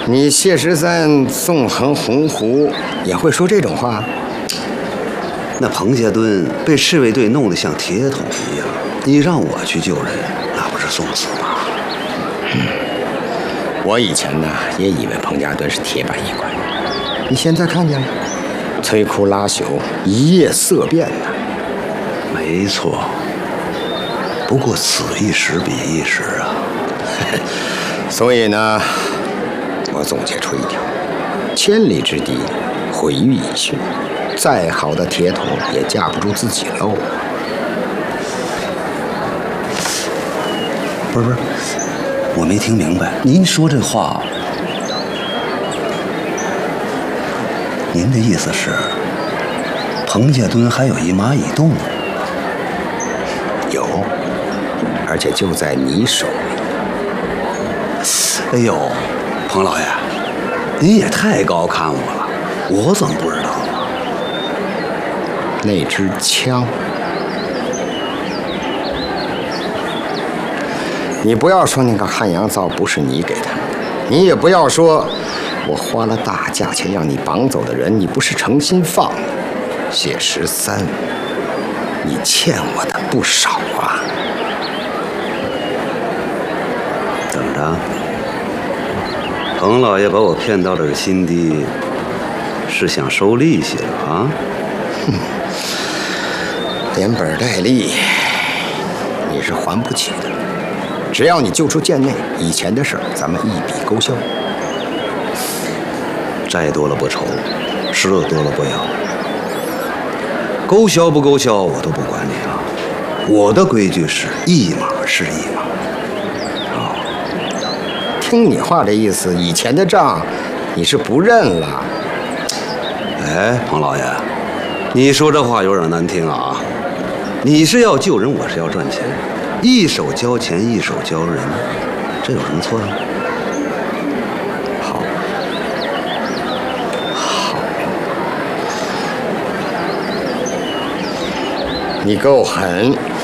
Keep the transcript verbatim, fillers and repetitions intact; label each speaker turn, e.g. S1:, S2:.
S1: 你谢十三纵横洪湖也会说这种话？
S2: 那彭家墩被赤卫队弄得像铁桶一样，你让我去救人，那不是送死吗？
S1: 嗯，我以前呢也以为彭家墩是铁板一块，你现在看见了，摧枯拉朽，一夜色变呐。
S2: 没错，不过此一时彼一时啊。
S1: 所以呢，我总结出一条：千里之堤，毁于蚁穴。再好的铁桶也架不住自己漏。
S2: 不是不是，我没听明白，您说这话，您的意思是，彭家墩还有一马一洞？
S1: 有，而且就在你手里。
S2: 哎呦，彭老爷，您也太高看我了，我怎么不知道？
S1: 那支枪，你不要说那个汉阳造不是你给他的，你也不要说我花了大价钱让你绑走的人，你不是诚心放的。谢十三，你欠我的不少啊。
S2: 怎么着？彭老爷把我骗到这新地，是想收利息了啊？
S1: 哼，连本带利，你是还不起的。只要你救出贱内，以前的事儿咱们一笔勾销。
S2: 债多了不愁，失了多了不要。勾销不勾销我都不管你啊！我的规矩是一码是一码。
S1: 哦，听你话这意思，以前的账你是不认了。
S2: 哎，彭老爷，你说这话有点难听啊！你是要救人，我是要赚钱，一手交钱一手交人，这有什么错呀？
S1: 好，好，你够狠。